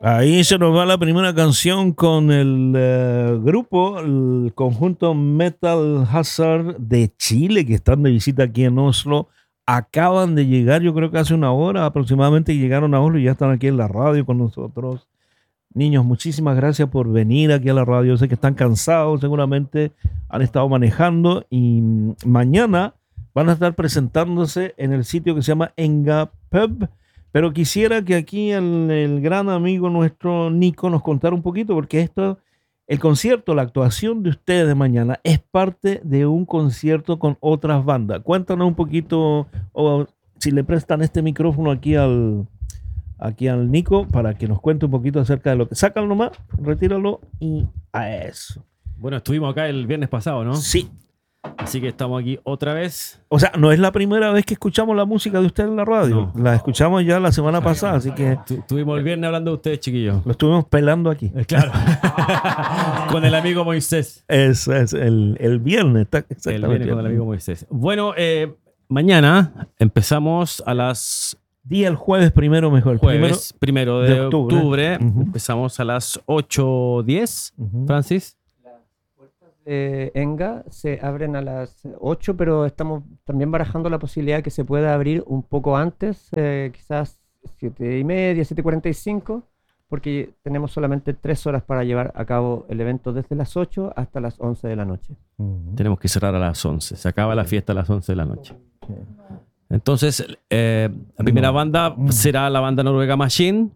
Ahí se nos va la primera canción con el grupo, el conjunto Metal Hazard de Chile, que están de visita aquí en Oslo. Acaban de llegar, yo creo que hace una hora aproximadamente llegaron a Oslo y ya están aquí en la radio con nosotros. Niños, muchísimas gracias por venir aquí a la radio. Yo sé que están cansados, seguramente han estado manejando y mañana van a estar presentándose en el sitio que se llama Enga Pub. Pero quisiera que aquí el gran amigo nuestro Nico nos contara un poquito, porque esto, el concierto, la actuación de ustedes de mañana es parte de un concierto con otras bandas. Cuéntanos un poquito, o si le prestan este micrófono aquí al Nico para que nos cuente un poquito acerca de lo que... Sácalo nomás, retíralo y a eso. Bueno, estuvimos acá el viernes pasado, ¿no? Sí. Así que estamos aquí otra vez. O sea, no es la primera vez que escuchamos la música de usted en la radio. No. La escuchamos ya la semana pasada, así que... Estuvimos el viernes hablando de ustedes, chiquillos. Lo estuvimos pelando aquí. Claro. Con el amigo Moisés. Eso es el viernes. El viernes con el amigo Moisés. Bueno, mañana empezamos a las... Día el jueves primero mejor. Jueves primero de octubre. Uh-huh. Empezamos a las 8:10, Francis. Enga se abren a las 8, pero estamos también barajando la posibilidad de que se pueda abrir un poco antes, quizás 7:30, 7:45, porque tenemos solamente 3 horas para llevar a cabo el evento desde las 8 hasta las 11 de la noche. Tenemos que cerrar a las 11. Se acaba la fiesta a las 11 de la noche. Entonces, la primera banda será la banda noruega Machine.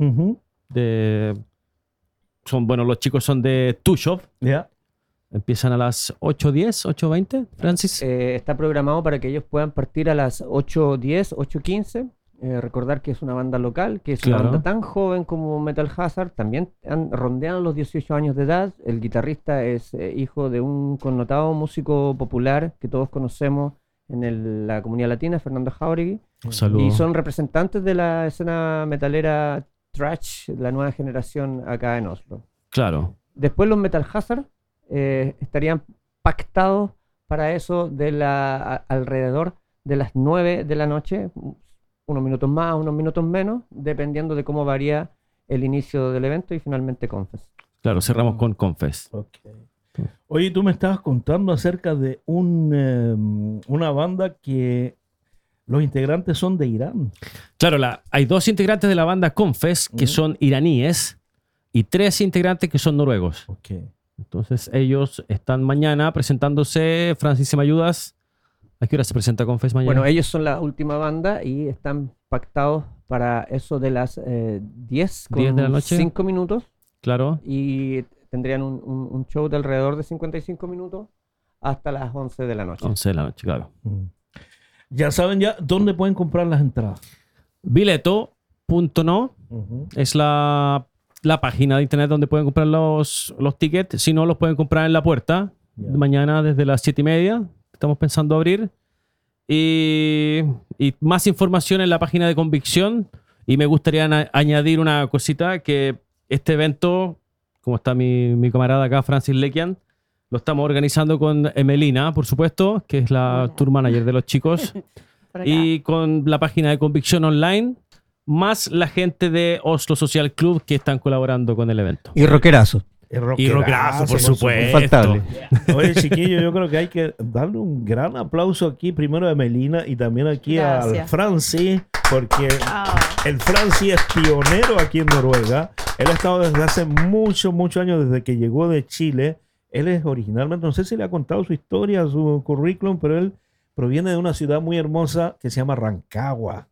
Los chicos son de Tushov. Yeah. Empiezan a las 8:10, 8:20, Francis. Está programado para que ellos puedan partir a las 8:10, 8:15. Recordar que es una banda local, que es una banda tan joven como Metal Hazard. También rondean los 18 años de edad. El guitarrista es hijo de un connotado músico popular que todos conocemos en la comunidad latina, Fernando Jauregui. Saludos. Y son representantes de la escena metalera thrash, la nueva generación acá en Oslo. Claro. Después los Metal Hazard estarían pactados para eso alrededor de las 9 de la noche, unos minutos más, unos minutos menos, dependiendo de cómo varía el inicio del evento y finalmente Confess. Claro, cerramos con Confess. Okay. Oye, tú me estabas contando acerca de una banda que los integrantes son de Irán. Claro, hay 2 integrantes de la banda Confess que son iraníes y 3 integrantes que son noruegos. Okay. Entonces ellos están mañana presentándose. Francis, ¿me ayudas? ¿A qué hora se presenta Confess mañana? Bueno, ellos son la última banda y están pactados para eso de las 10 con 10 de la noche. 5 minutos. Claro. Y tendrían un show de alrededor de 55 minutos hasta las 11 de la noche. 11 de la noche, claro. Ya saben ya dónde pueden comprar las entradas. Bileto.no es la página de internet donde pueden comprar los tickets. Si no, los pueden comprar en la puerta. Mañana desde las 7:30 estamos pensando abrir. Y más información en la página de Convicción. Y me gustaría añadir una cosita, que este evento, como está mi camarada acá, Francis Lekian, lo estamos organizando con Emelina, por supuesto, que es la tour manager de los chicos. Y con la página de Convicción Online, más la gente de Oslo Social Club que están colaborando con el evento. Y rockerazo. Y rockerazo, por supuesto. Infaltable. Oye, chiquillo, yo creo que hay que darle un gran aplauso aquí, primero a Melina y también aquí al Francis, porque el Francis es pionero aquí en Noruega. Él ha estado desde hace muchos años, desde que llegó de Chile. Él es originalmente, no sé si le ha contado su historia, su currículum, pero él proviene de una ciudad muy hermosa que se llama Rancagua,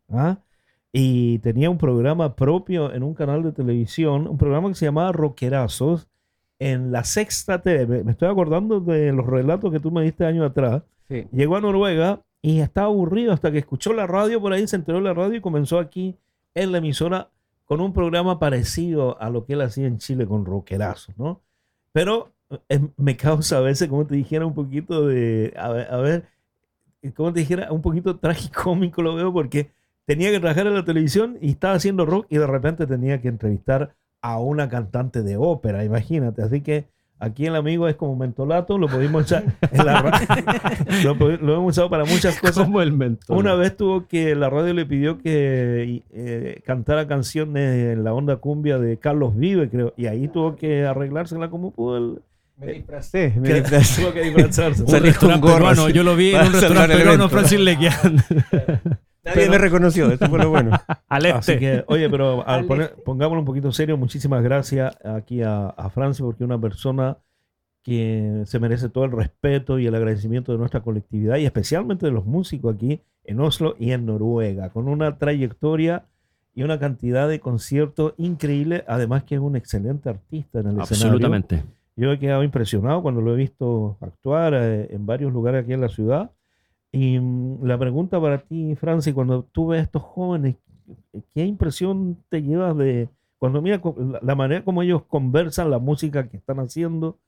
y tenía un programa propio en un canal de televisión, un programa que se llamaba Rockerazos, en la Sexta TV. Me estoy acordando de los relatos que tú me diste años atrás. Sí. Llegó a Noruega y estaba aburrido hasta que escuchó la radio por ahí, se enteró de la radio y comenzó aquí en la emisora con un programa parecido a lo que él hacía en Chile con Rockerazos, ¿no? Pero me causa a veces, como te dijera, un poquito de... A ver, como te dijera, un poquito tragicómico lo veo, porque tenía que trabajar en la televisión y estaba haciendo rock y de repente tenía que entrevistar a una cantante de ópera, imagínate. Así que Aquí el amigo es como mentolato, lo pudimos usar en la radio. Lo hemos usado para muchas cosas. Como el mentolato. Una vez la radio le pidió que cantara canciones en la onda cumbia de Carlos Vive, creo, y ahí tuvo que arreglársela como pudo. Me disfracé. Tuvo que disfrazarse. Un restaurante peruano, yo lo vi en un restaurante peruano, Francis Lequian. Nadie me reconoció, eso fue lo bueno. Al este. Así que, oye, pero pongámoslo un poquito serio, muchísimas gracias aquí a Francis, porque una persona que se merece todo el respeto y el agradecimiento de nuestra colectividad y especialmente de los músicos aquí en Oslo y en Noruega, con una trayectoria y una cantidad de conciertos increíble, además que es un excelente artista en el escenario. Absolutamente. Yo he quedado impresionado cuando lo he visto actuar en varios lugares aquí en la ciudad. Y la pregunta para ti, Francis, cuando tú ves a estos jóvenes, ¿qué impresión te llevas de cuando mira la manera como ellos conversan, la música que están haciendo?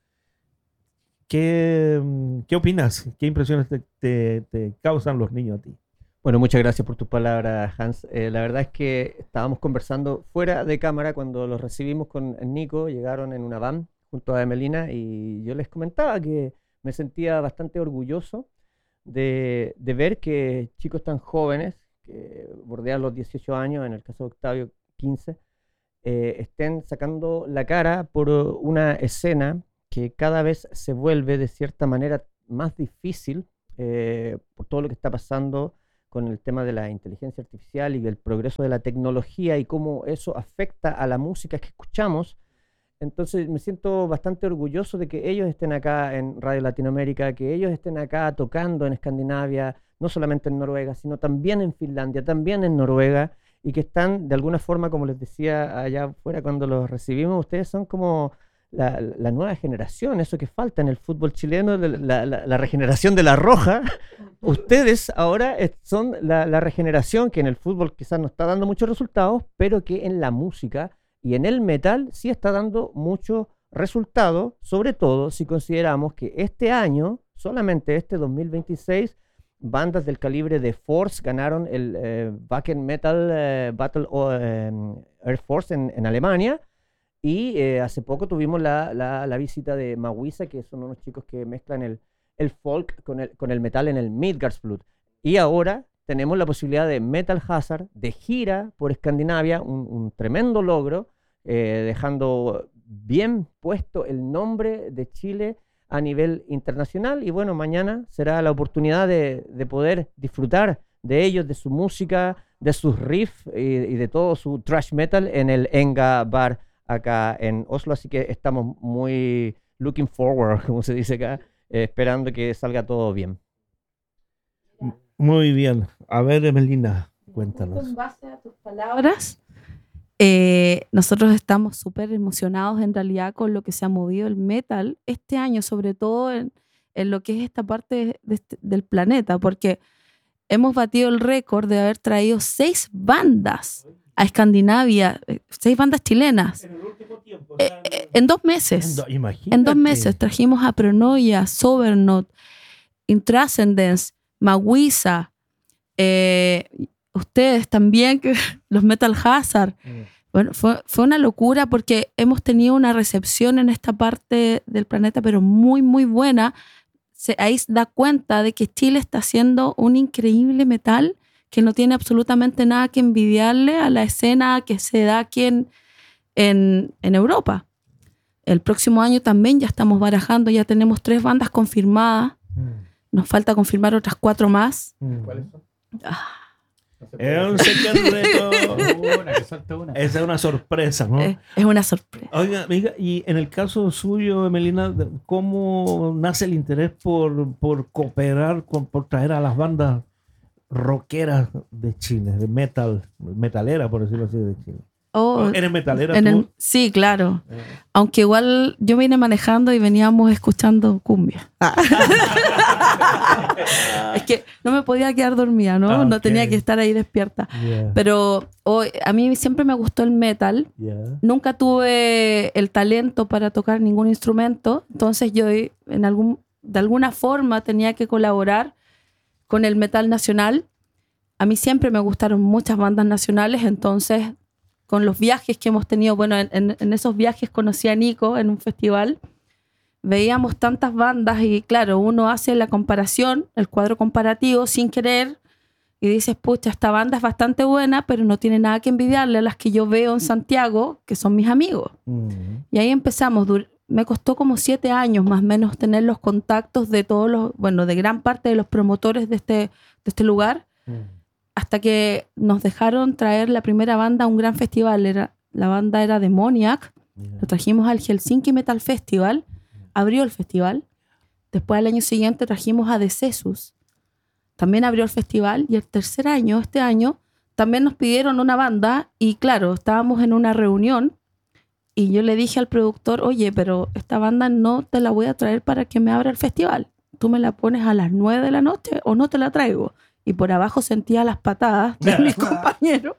¿Qué opinas? ¿Qué impresiones te causan los niños a ti? Bueno, muchas gracias por tus palabras, Hans. La verdad es que estábamos conversando fuera de cámara cuando los recibimos con Nico, llegaron en una van junto a Emelina y yo les comentaba que me sentía bastante orgulloso de ver que chicos tan jóvenes, que bordean los 18 años, en el caso de Octavio 15, estén sacando la cara por una escena que cada vez se vuelve de cierta manera más difícil por todo lo que está pasando con el tema de la inteligencia artificial y el progreso de la tecnología y cómo eso afecta a la música que escuchamos. Entonces me siento bastante orgulloso de que ellos estén acá en Radio Latinoamérica, que ellos estén acá tocando en Escandinavia, no solamente en Noruega, sino también en Finlandia, también en Noruega, y que están de alguna forma, como les decía allá afuera cuando los recibimos, ustedes son como la nueva generación, eso que falta en el fútbol chileno, la regeneración de la roja. Ustedes ahora son la regeneración que en el fútbol quizás no está dando muchos resultados, pero que en la música y en el metal sí está dando mucho resultado, sobre todo si consideramos que este año, solamente este 2026, bandas del calibre de Force ganaron el Wacken Metal Battle Air Force en Alemania, y hace poco tuvimos la visita de Mawisa, que son unos chicos que mezclan el folk con el metal en el Midgardsblot. Y ahora tenemos la posibilidad de Metal Hazard, de gira por Escandinavia, un tremendo logro, dejando bien puesto el nombre de Chile a nivel internacional. Y bueno, mañana será la oportunidad de poder disfrutar de ellos, de su música, de sus riffs y de todo su thrash metal en el Enga Bar acá en Oslo. Así que estamos muy looking forward, como se dice acá, esperando que salga todo bien. Muy bien. A ver, Emelina, cuéntanos. En base a tus palabras, nosotros estamos súper emocionados en realidad con lo que se ha movido el metal este año, sobre todo en lo que es esta parte del planeta, porque hemos batido el récord de haber traído 6 bandas a Escandinavia, 6 bandas chilenas. En el último tiempo, en 2 meses. En 2 meses trajimos a Pronoia, Sobernaut, Intrascendence, Mawisa, ustedes también, los Metal Hazard. Bueno, fue una locura porque hemos tenido una recepción en esta parte del planeta, pero muy, muy buena. Ahí se da cuenta de que Chile está haciendo un increíble metal que no tiene absolutamente nada que envidiarle a la escena que se da aquí en Europa. El próximo año también ya estamos barajando, ya tenemos 3 bandas confirmadas. Nos falta confirmar otras 4 más. ¿Cuáles son? Es un secreto. Esa es una sorpresa, ¿no? Es una sorpresa. Oiga, y en el caso suyo, Emelina, ¿cómo nace el interés por cooperar, por traer a las bandas rockeras de Chile, de metalera, por decirlo así, de Chile? ¿Eres metalera tú? Sí, claro. Aunque igual yo vine manejando y veníamos escuchando cumbia. Es que no me podía quedar dormida, ¿no? Okay. No tenía que estar ahí despierta. Yeah. Pero a mí siempre me gustó el metal. Yeah. Nunca tuve el talento para tocar ningún instrumento. Entonces yo de alguna forma tenía que colaborar con el metal nacional. A mí siempre me gustaron muchas bandas nacionales, entonces con los viajes que hemos tenido, bueno, en esos viajes conocí a Nico en un festival veíamos tantas bandas y claro, uno hace la comparación, el cuadro comparativo sin querer y dices, pucha, esta banda es bastante buena, pero no tiene nada que envidiarle a las que yo veo en Santiago, que son mis amigos. Y ahí empezamos. Me costó como 7 años más o menos tener los contactos de todos los, bueno, de gran parte de los promotores de este lugar, hasta que nos dejaron traer la primera banda a un gran festival. La banda era Demoniac, lo trajimos al Helsinki Metal Festival, abrió el festival. Después al año siguiente trajimos a Decesus, también abrió el festival, y el tercer año, este año, también nos pidieron una banda, y claro, estábamos en una reunión, y yo le dije al productor, oye, pero esta banda no te la voy a traer para que me abra el festival. Tú me la pones a las 9 de la noche o no te la traigo. Y por abajo sentía las patadas de mis compañeros.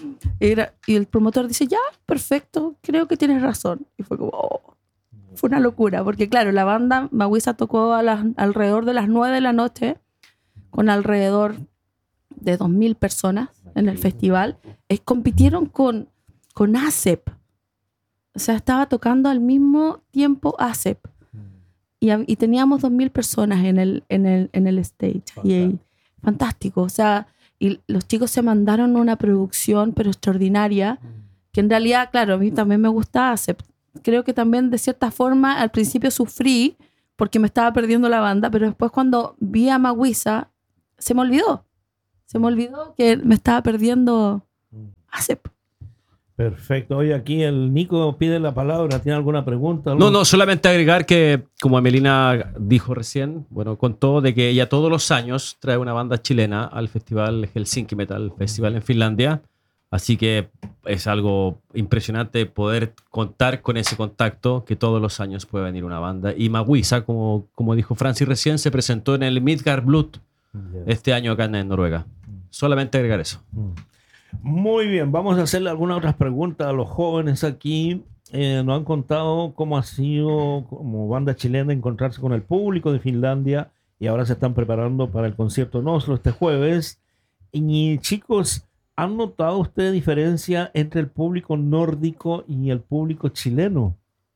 Y el promotor dice, ya, perfecto, creo que tienes razón. Y fue como, oh, fue una locura, porque claro, la banda Maguisa tocó alrededor de las 9 de la noche, con alrededor de 2.000 personas en el festival. Compitieron con ASEP. O sea, estaba tocando al mismo tiempo ASEP. Y teníamos 2.000 personas en el stage. Y fantástico. O sea, y los chicos se mandaron una producción, pero extraordinaria, que en realidad, claro, a mí también me gusta ASEP. Creo que también, de cierta forma, al principio sufrí porque me estaba perdiendo la banda, pero después cuando vi a Maguisa, se me olvidó. Se me olvidó que me estaba perdiendo ASEP. Perfecto. Oye, aquí el Nico pide la palabra. ¿Tiene alguna pregunta? No, solamente agregar que, como Emelina dijo recién, bueno, contó de que ella todos los años trae una banda chilena al festival Helsinki Metal Festival en Finlandia. Así que es algo impresionante poder contar con ese contacto, que todos los años puede venir una banda. Y Maguisa, como dijo Francis recién, se presentó en el Midgard Blood este año acá en Noruega. Solamente agregar eso. Muy bien, vamos a hacerle algunas otras preguntas a los jóvenes aquí. Nos han contado cómo ha sido como banda chilena encontrarse con el público de Finlandia, y ahora se están preparando para el concierto en Oslo este jueves. Y chicos, ¿han notado ustedes diferencia entre el público nórdico y el público chileno?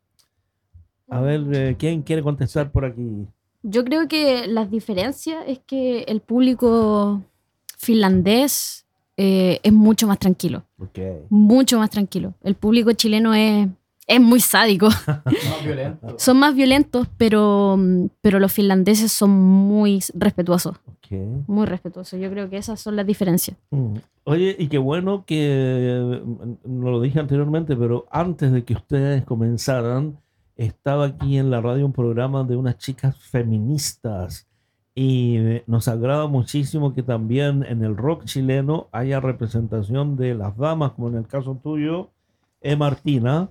A ver, ¿quién quiere contestar por aquí? Yo creo que la diferencia es que el público finlandés es mucho más tranquilo. Mucho más tranquilo. El público chileno es muy sádico. Son más violentos, pero los finlandeses son muy respetuosos. Muy respetuosos. Yo creo que esas son las diferencias. Oye, y qué bueno que, no lo dije anteriormente, pero antes de que ustedes comenzaran, estaba aquí en la radio un programa de unas chicas feministas. Y nos agrada muchísimo que también en el rock chileno haya representación de las damas, como en el caso tuyo, Martina.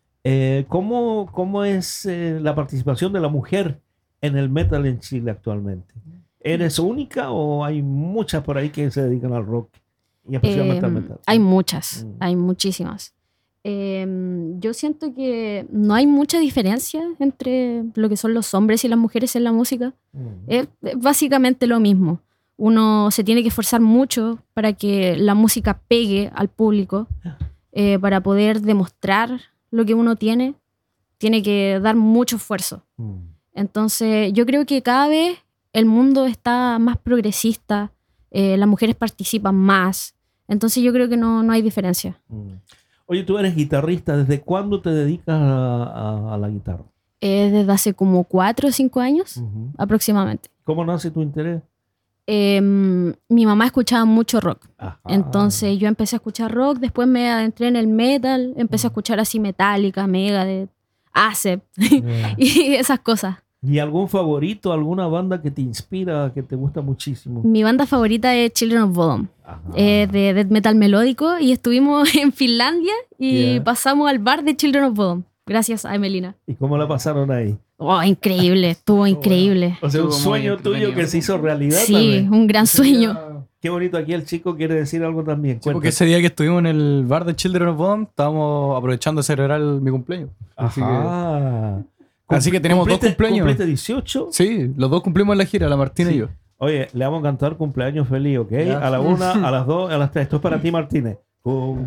¿Cómo es la participación de la mujer en el metal en Chile actualmente? ¿Eres única o hay muchas por ahí que se dedican al rock y especialmente al metal? Hay muchas, hay muchísimas. Yo siento que no hay mucha diferencia entre lo que son los hombres y las mujeres en la música. Es básicamente lo mismo. Uno se tiene que esforzar mucho para que la música pegue al público, para poder demostrar lo que uno tiene que dar mucho esfuerzo. Entonces yo creo que cada vez el mundo está más progresista, las mujeres participan más, entonces yo creo que no hay diferencia. Oye, tú eres guitarrista. ¿Desde cuándo te dedicas a la guitarra? Desde hace como 4 o 5 años aproximadamente. ¿Cómo nace tu interés? Mi mamá escuchaba mucho rock. Ajá. Entonces yo empecé a escuchar rock, después me adentré en el metal, empecé a escuchar así Metallica, Megadeth, ASEP y esas cosas. ¿Y algún favorito, alguna banda que te inspira, que te gusta muchísimo? Mi banda favorita es Children of Bodom, de death metal melódico, y estuvimos en Finlandia y pasamos al bar de Children of Bodom, gracias a Emelina. ¿Y cómo la pasaron ahí? Oh, increíble, estuvo increíble. O sea, un sueño tuyo que se hizo realidad. Sí, también. Un gran sueño. Qué bonito. Aquí el chico quiere decir algo también. Sí, porque ese día que estuvimos en el bar de Children of Bodom, estábamos aprovechando de celebrar mi cumpleaños. Así que tenemos 2 cumpleaños. ¿Cumpliste 18? Sí, los 2 cumplimos en la gira, la Martina y yo. Oye, le vamos a cantar cumpleaños feliz, ¿ok? A la 1, a las 2, a las 3. Esto es para ti, Martínez.